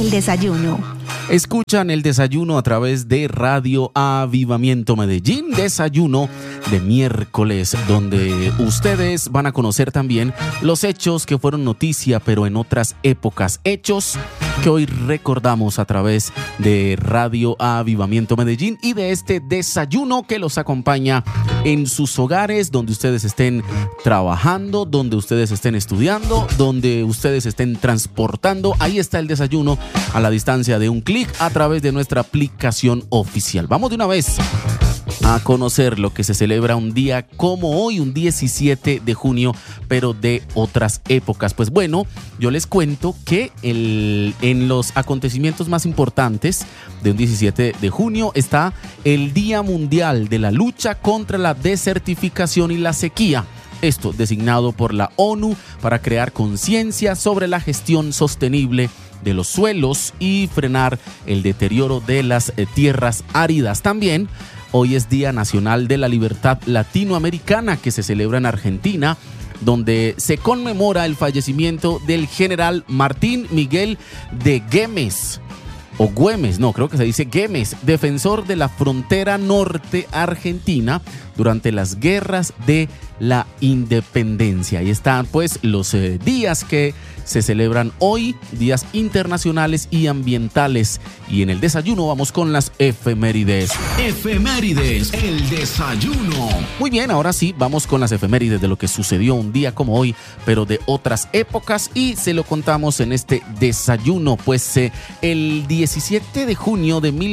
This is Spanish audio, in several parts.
El desayuno. Escuchan el desayuno a través de Radio Avivamiento Medellín, desayuno de miércoles, donde ustedes van a conocer también los hechos que fueron noticia, pero en otras épocas, hechos que hoy recordamos a través de Radio Avivamiento Medellín y de este desayuno que los acompaña en sus hogares, donde ustedes estén trabajando, donde ustedes estén estudiando, donde ustedes estén transportando. Ahí está el desayuno a la distancia de un clic a través de nuestra aplicación oficial. Vamos de una vez a conocer lo que se celebra un día como hoy, un 17 de junio, pero de otras épocas. Pues bueno, yo les cuento que en los acontecimientos más importantes de un 17 de junio está el Día Mundial de la Lucha contra la Desertificación y la Sequía. Esto designado por la ONU para crear conciencia sobre la gestión sostenible de los suelos y frenar el deterioro de las tierras áridas. También hoy es Día Nacional de la Libertad Latinoamericana, que se celebra en Argentina, donde se conmemora el fallecimiento del general Martín Miguel de Güemes, o Güemes, no, creo que se dice Güemes, defensor de la frontera norte argentina durante las guerras de la independencia. Ahí están pues los días que se celebran hoy, días internacionales y ambientales. Y en el desayuno vamos con las efemérides. Efemérides, el desayuno. Muy bien, ahora sí, vamos con las efemérides de lo que sucedió un día como hoy, pero de otras épocas, y se lo contamos en este desayuno. Pues el 17 de junio de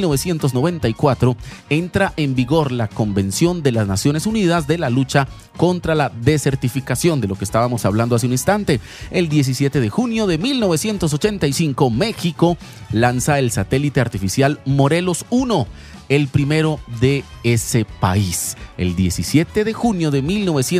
1994 entra en vigor la Convención de las Naciones Unidas de la lucha contra la desertificación, de lo que estábamos hablando hace un instante. El 17 de junio de 1985, México lanza el satélite artificial Morelos 1, el primero de ese país. El 17 de junio de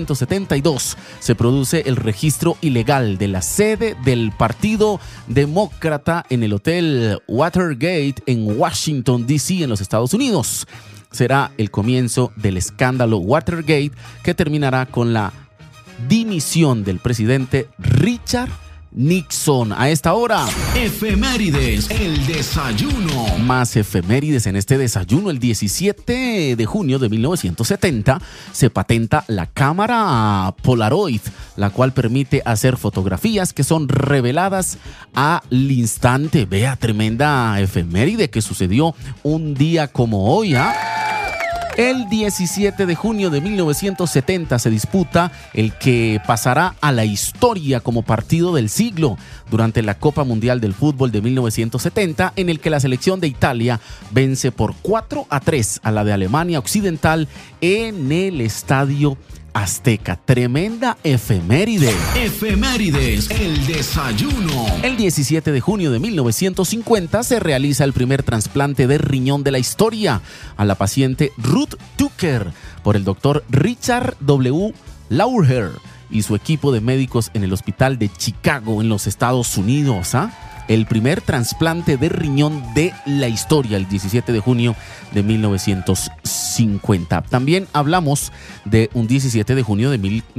1972 se produce el registro ilegal de la sede del Partido Demócrata en el Hotel Watergate en Washington, D.C., en los Estados Unidos. Será el comienzo del escándalo Watergate, que terminará con la dimisión del presidente Richard Nixon. A esta hora, efemérides, el desayuno. Más efemérides en este desayuno. El 17 de junio de 1970 se patenta la cámara Polaroid, la cual permite hacer fotografías que son reveladas al instante. Vea, tremenda efeméride que sucedió un día como hoy, El 17 de junio de 1970 se disputa el que pasará a la historia como partido del siglo durante la Copa Mundial del Fútbol de 1970, en el que la selección de Italia vence por 4-3 a la de Alemania Occidental en el Estadio Azteca. Tremenda efeméride. Efemérides, el desayuno. El 17 de junio de 1950 se realiza el primer trasplante de riñón de la historia a la paciente Ruth Tucker por el doctor Richard W. Lawler y su equipo de médicos en el hospital de Chicago, en los Estados Unidos. El primer trasplante de riñón de la historia, el 17 de junio de 1950. También hablamos de un 17 de junio de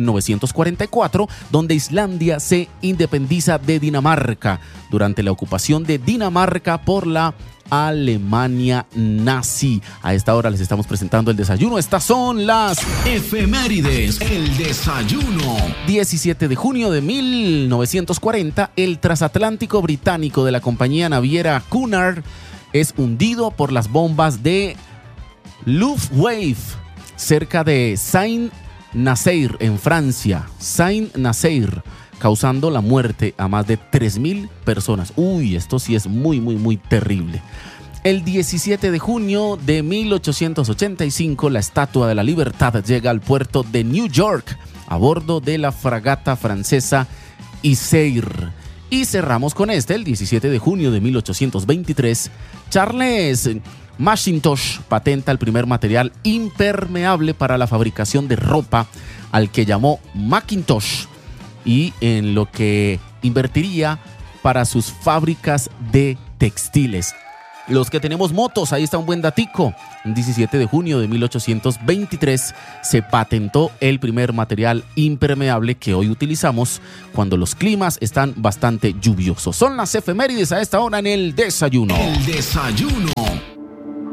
1944, donde Islandia se independiza de Dinamarca durante la ocupación de Dinamarca por la Alemania nazi. A esta hora les estamos presentando el desayuno. Estas son las efemérides, el desayuno. 17 de junio de 1940, el transatlántico británico de la compañía naviera Cunard es hundido por las bombas de Luftwaffe cerca de Saint-Nazaire, en Francia. Saint-Nazaire, causando la muerte a más de 3,000 personas. Uy, esto sí es muy, muy, muy terrible. El 17 de junio de 1885, la Estatua de la Libertad llega al puerto de New York a bordo de la fragata francesa Isère. Y cerramos con el 17 de junio de 1823, Charles Mackintosh patenta el primer material impermeable para la fabricación de ropa, al que llamó Macintosh, y en lo que invertiría para sus fábricas de textiles. Los que tenemos motos, ahí está un buen datico. El 17 de junio de 1823 se patentó el primer material impermeable que hoy utilizamos cuando los climas están bastante lluviosos. Son las efemérides a esta hora en el desayuno. El desayuno.